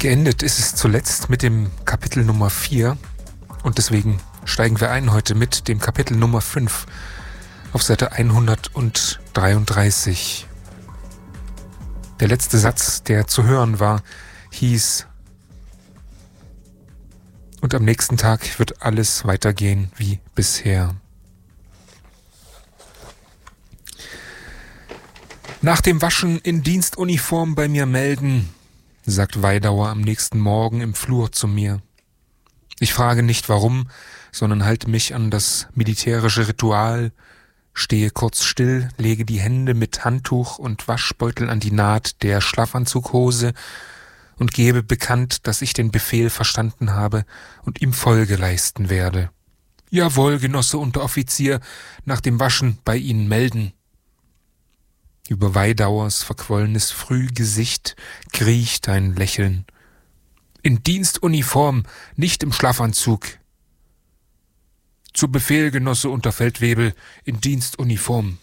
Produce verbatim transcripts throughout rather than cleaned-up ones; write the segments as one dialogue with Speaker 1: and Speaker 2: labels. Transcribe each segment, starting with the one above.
Speaker 1: Geendet ist es zuletzt mit dem Kapitel Nummer vier und deswegen steigen wir ein heute mit dem Kapitel Nummer fünf auf Seite hundertdreiunddreißig. Der letzte Satz, der zu hören war, hieß: Und am nächsten Tag wird alles weitergehen wie bisher. Nach dem Waschen in Dienstuniform bei mir melden, sagt Weidauer am nächsten Morgen im Flur zu mir. Ich frage nicht warum, sondern halte mich an das militärische Ritual, stehe kurz still, lege die Hände mit Handtuch und Waschbeutel an die Naht der Schlafanzughose und gebe bekannt, dass ich den Befehl verstanden habe und ihm Folge leisten werde. Jawohl, Genosse Unteroffizier, nach dem Waschen bei Ihnen melden. Über Weidauers verquollenes Frühgesicht kriecht ein Lächeln. In Dienstuniform, nicht im Schlafanzug. Zu Befehl, Genosse Unterfeldwebel, in Dienstuniform.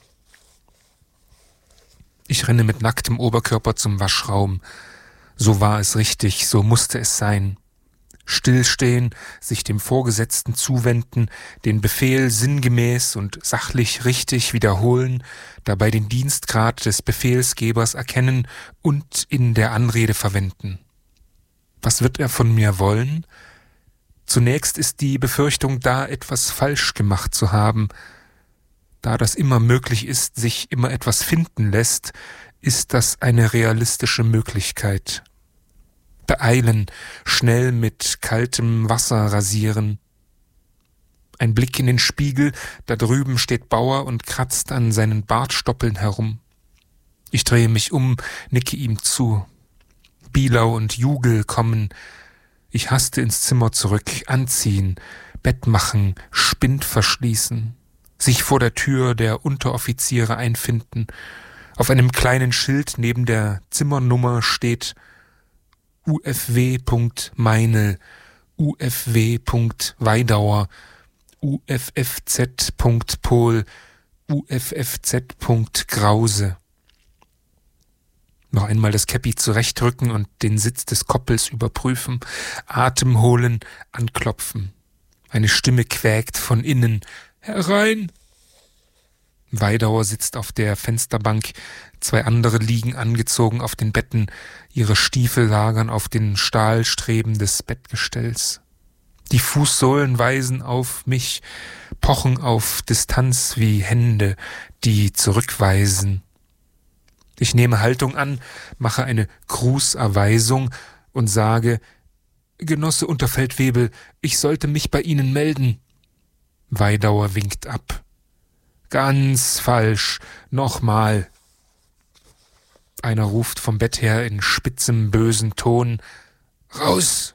Speaker 1: Ich renne mit nacktem Oberkörper zum Waschraum. So war es richtig, so musste es sein. Stillstehen, sich dem Vorgesetzten zuwenden, den Befehl sinngemäß und sachlich richtig wiederholen, dabei den Dienstgrad des Befehlsgebers erkennen und in der Anrede verwenden. Was wird er von mir wollen? Zunächst ist die Befürchtung da, etwas falsch gemacht zu haben. Da das immer möglich ist, sich immer etwas finden lässt, ist das eine realistische Möglichkeit. Beeilen, schnell mit kaltem Wasser rasieren. Ein Blick in den Spiegel, da drüben steht Bauer und kratzt an seinen Bartstoppeln herum. Ich drehe mich um, nicke ihm zu. Bielau und Jugel kommen. Ich haste ins Zimmer zurück, anziehen, Bett machen, Spind verschließen, sich vor der Tür der Unteroffiziere einfinden. Auf einem kleinen Schild neben der Zimmernummer steht U F W Meinl, U F W Weidauer, U F F Z Pohl, U F F Z Grause. Noch einmal das Käppi zurechtrücken und den Sitz des Koppels überprüfen, Atem holen, anklopfen. Eine Stimme quäkt von innen: Herein! Weidauer sitzt auf der Fensterbank, zwei andere liegen angezogen auf den Betten, ihre Stiefel lagern auf den Stahlstreben des Bettgestells. Die Fußsohlen weisen auf mich, pochen auf Distanz wie Hände, die zurückweisen. Ich nehme Haltung an, mache eine Grußerweisung und sage: Genosse Unterfeldwebel, ich sollte mich bei Ihnen melden. Weidauer winkt ab. Ganz falsch, nochmal. Einer ruft vom Bett her in spitzem, bösen Ton: Raus!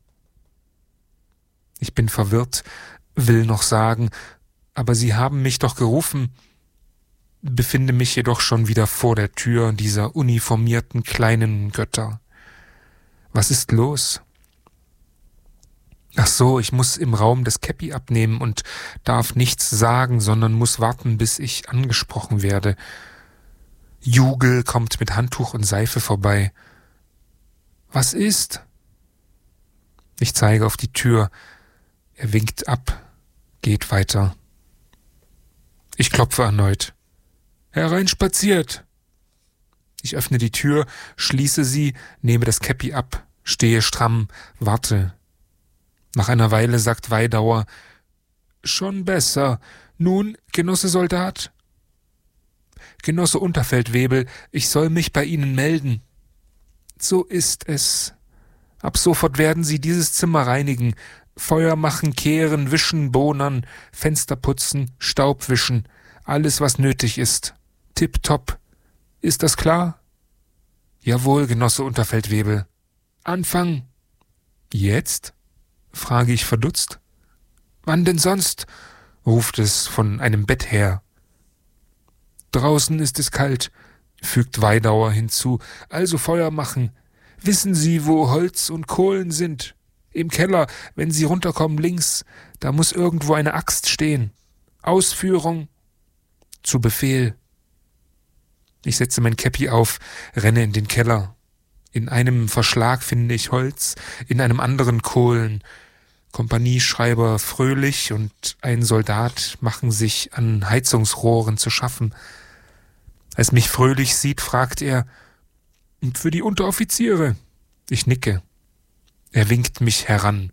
Speaker 1: Ich bin verwirrt, will noch sagen: Aber Sie haben mich doch gerufen, befinde mich jedoch schon wieder vor der Tür dieser uniformierten kleinen Götter. Was ist los? Ach so, ich muss im Raum das Käppi abnehmen und darf nichts sagen, sondern muss warten, bis ich angesprochen werde. Jugel kommt mit Handtuch und Seife vorbei. Was ist? Ich zeige auf die Tür. Er winkt ab, geht weiter. Ich klopfe erneut. Hereinspaziert! Ich öffne die Tür, schließe sie, nehme das Käppi ab, stehe stramm, warte. Nach einer Weile sagt Weidauer: Schon besser. Nun, Genosse Soldat? Genosse Unterfeldwebel, ich soll mich bei Ihnen melden. So ist es. Ab sofort werden Sie dieses Zimmer reinigen, Feuer machen, kehren, wischen, bohnern, Fenster putzen, Staub wischen, alles, was nötig ist. Tipptopp. Ist das klar? Jawohl, Genosse Unterfeldwebel. Anfang. Jetzt? Frage ich verdutzt. Wann denn sonst? Ruft es von einem Bett her. Draußen ist es kalt, fügt Weidauer hinzu, also Feuer machen. Wissen Sie, wo Holz und Kohlen sind? Im Keller, wenn Sie runterkommen links, da muss irgendwo eine Axt stehen. Ausführung. Zu Befehl. Ich setze mein Käppi auf, renne in den Keller. In einem Verschlag finde ich Holz, in einem anderen Kohlen. Kompanieschreiber Fröhlich und ein Soldat machen sich an Heizungsrohren zu schaffen. Als mich Fröhlich sieht, fragt er, »Und für die Unteroffiziere?« Ich nicke. Er winkt mich heran.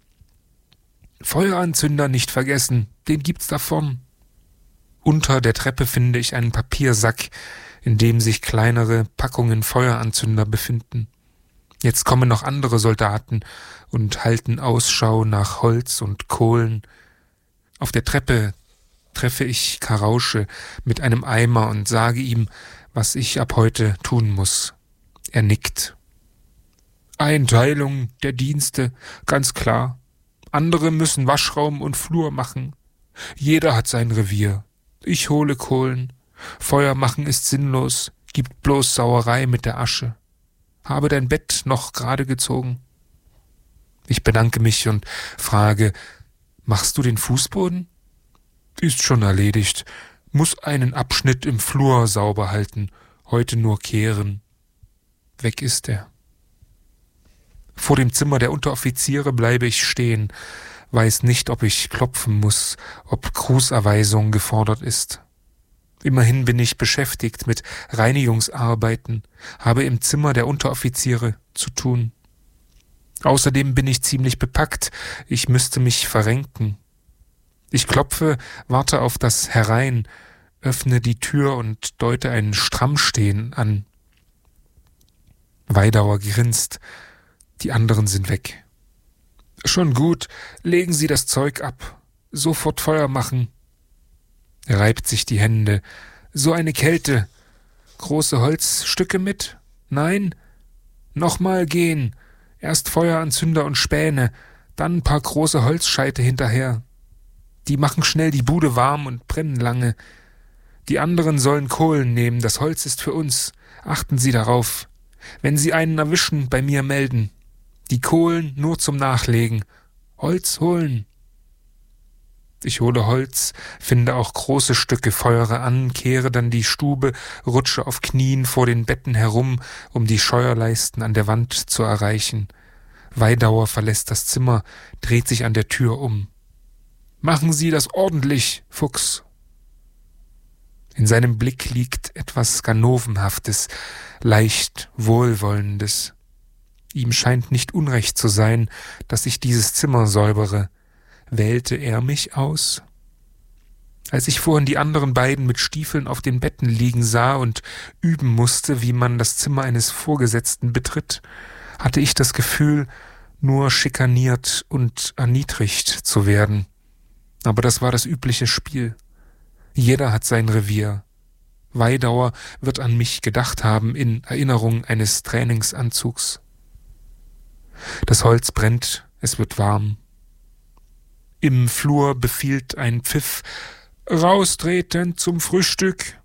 Speaker 1: »Feueranzünder nicht vergessen, den gibt's da vorn.« Unter der Treppe finde ich einen Papiersack, in dem sich kleinere Packungen Feueranzünder befinden. Jetzt kommen noch andere Soldaten und halten Ausschau nach Holz und Kohlen. Auf der Treppe treffe ich Karausche mit einem Eimer und sage ihm, was ich ab heute tun muss. Er nickt. Einteilung der Dienste, ganz klar. Andere müssen Waschraum und Flur machen. Jeder hat sein Revier. Ich hole Kohlen. Feuer machen ist sinnlos, gibt bloß Sauerei mit der Asche. Habe dein Bett noch gerade gezogen? Ich bedanke mich und frage, machst du den Fußboden? Ist schon erledigt. Muss einen Abschnitt im Flur sauber halten. Heute nur kehren. Weg ist er. Vor dem Zimmer der Unteroffiziere bleibe ich stehen, weiß nicht, ob ich klopfen muss, ob Grußerweisung gefordert ist. Immerhin bin ich beschäftigt mit Reinigungsarbeiten, habe im Zimmer der Unteroffiziere zu tun. Außerdem bin ich ziemlich bepackt, ich müsste mich verrenken. Ich klopfe, warte auf das Herein, öffne die Tür und deute ein Strammstehen an. Weidauer grinst, die anderen sind weg. »Schon gut, legen Sie das Zeug ab, sofort Feuer machen.« Er reibt sich die Hände. »So eine Kälte. Große Holzstücke mit? Nein? Nochmal gehen. Erst Feueranzünder und Späne, dann ein paar große Holzscheite hinterher. Die machen schnell die Bude warm und brennen lange. Die anderen sollen Kohlen nehmen, das Holz ist für uns. Achten Sie darauf. Wenn Sie einen erwischen, bei mir melden. Die Kohlen nur zum Nachlegen. Holz holen.« Ich hole Holz, finde auch große Stücke, feuere an, kehre dann die Stube, rutsche auf Knien vor den Betten herum, um die Scheuerleisten an der Wand zu erreichen. Weidauer verlässt das Zimmer, dreht sich an der Tür um. »Machen Sie das ordentlich, Fuchs!« In seinem Blick liegt etwas Ganovenhaftes, leicht Wohlwollendes. Ihm scheint nicht unrecht zu sein, dass ich dieses Zimmer säubere. Wählte er mich aus? Als ich vorhin die anderen beiden mit Stiefeln auf den Betten liegen sah und üben musste, wie man das Zimmer eines Vorgesetzten betritt, hatte ich das Gefühl, nur schikaniert und erniedrigt zu werden. Aber das war das übliche Spiel. Jeder hat sein Revier. Weidauer wird an mich gedacht haben in Erinnerung eines Trainingsanzugs. Das Holz brennt, es wird warm. Im Flur befiehlt ein Pfiff, »Raustreten zum Frühstück!«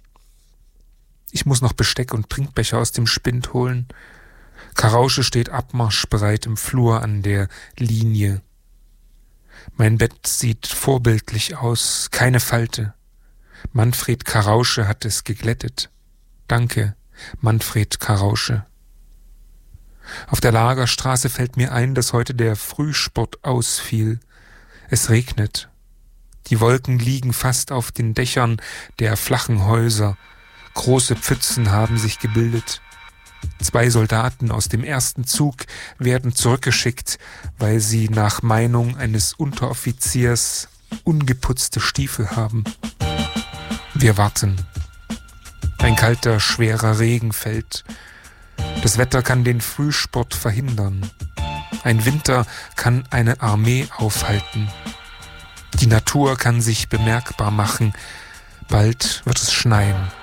Speaker 1: Ich muss noch Besteck und Trinkbecher aus dem Spind holen. Karausche steht abmarschbereit im Flur an der Linie. Mein Bett sieht vorbildlich aus, keine Falte. Manfred Karausche hat es geglättet. Danke, Manfred Karausche. Auf der Lagerstraße fällt mir ein, dass heute der Frühsport ausfiel. Es regnet. Die Wolken liegen fast auf den Dächern der flachen Häuser. Große Pfützen haben sich gebildet. Zwei Soldaten aus dem ersten Zug werden zurückgeschickt, weil sie nach Meinung eines Unteroffiziers ungeputzte Stiefel haben. Wir warten. Ein kalter, schwerer Regen fällt. Das Wetter kann den Frühsport verhindern. Ein Winter kann eine Armee aufhalten. Die Natur kann sich bemerkbar machen. Bald wird es schneien.